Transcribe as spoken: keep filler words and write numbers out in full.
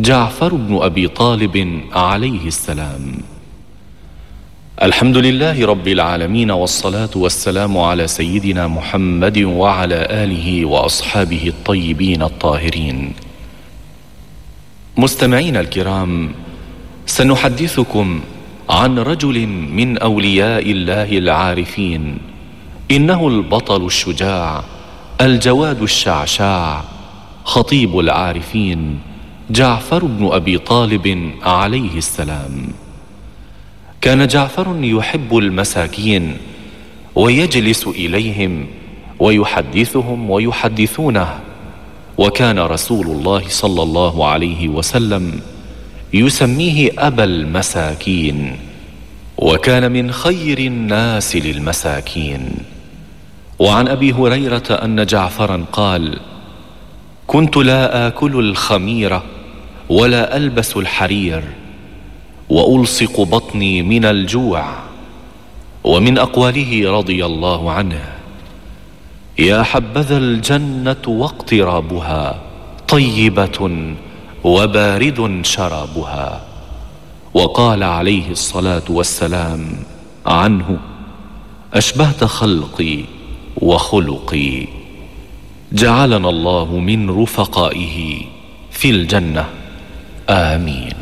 جعفر بن أبي طالب عليه السلام. الحمد لله رب العالمين، والصلاة والسلام على سيدنا محمد وعلى آله وأصحابه الطيبين الطاهرين. مستمعين الكرام، سنحدثكم عن رجل من أولياء الله العارفين، إنه البطل الشجاع الجواد الشعشاع خطيب العارفين جعفر بن أبي طالب عليه السلام. كان جعفر يحب المساكين ويجلس إليهم ويحدثهم ويحدثونه، وكان رسول الله صلى الله عليه وسلم يسميه أبا المساكين، وكان من خير الناس للمساكين. وعن أبي هريرة أن جعفرا قال: كنت لا آكل الخميرة ولا ألبس الحرير وألصق بطني من الجوع. ومن أقواله رضي الله عنه: يا حبذا الجنة واقترابها، طيبة وبارد شرابها. وقال عليه الصلاة والسلام عنه: أشبهت خلقي وخلقي. جعلنا الله من رفقائه في الجنة، آمين.